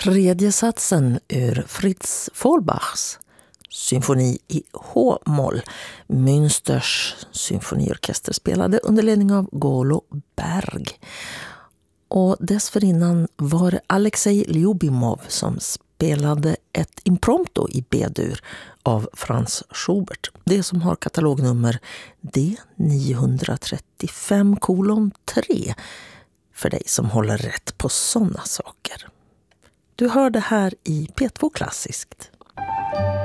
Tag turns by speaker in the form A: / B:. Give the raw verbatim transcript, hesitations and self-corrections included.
A: tredje satsen ur Fritz Vollbachs symfoni i H-moll. Münsters symfoniorkester spelade under ledning av Golo Berg. Och dessförinnan var det Alexej Lyubimov som spelade ett impromptu i B-dur av Franz Schubert. Det som har katalognummer D nio trettiofem tre för dig som håller rätt på sådana saker. Du hör det här i P två Klassiskt.